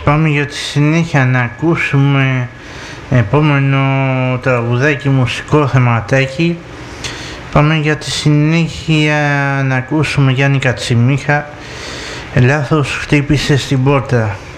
Πάμε για τη συνέχεια να ακούσουμε επόμενο τραγουδάκι, μουσικό θεματάκι. Πάμε για τη συνέχεια να ακούσουμε Γιάννη Κατσιμίχα, λάθος χτύπησε στην πόρτα.